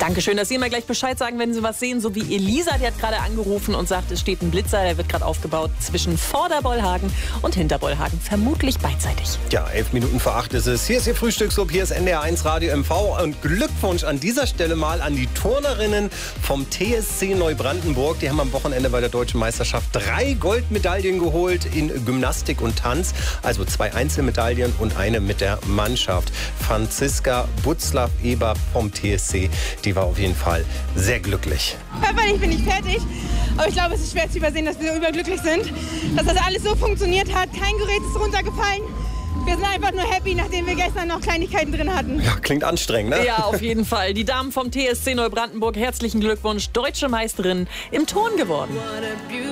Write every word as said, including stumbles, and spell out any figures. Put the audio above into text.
Dankeschön, dass Sie immer gleich Bescheid sagen, wenn Sie was sehen. So wie Elisa, die hat gerade angerufen und sagt, es steht ein Blitzer, der wird gerade aufgebaut zwischen Vorderbollhagen und Hinterbollhagen. Vermutlich beidseitig. Ja, elf Minuten vor acht ist es. Hier ist Ihr Frühstücksclub, hier ist N D R eins Radio M V. Und Glückwunsch an dieser Stelle mal an die Turnerinnen vom T S C Neubrandenburg. Die haben am Wochenende bei der Deutschen Meisterschaft drei Goldmedaillen geholt in Gymnastik und Tanz. Also zwei Einzelmedaillen und eine mit der Mannschaft. Franziska Butzlaff-Eber vom T S C, die war auf jeden Fall sehr glücklich. Körperlich bin ich fertig, aber ich glaube, es ist schwer zu übersehen, dass wir so überglücklich sind, dass das alles so funktioniert hat. Kein Gerät ist runtergefallen. Wir sind einfach nur happy, nachdem wir gestern noch Kleinigkeiten drin hatten. Ja, klingt anstrengend, ne? Ja, auf jeden Fall. Die Damen vom T S C Neubrandenburg, herzlichen Glückwunsch. Deutsche Meisterin im Turnen geworden.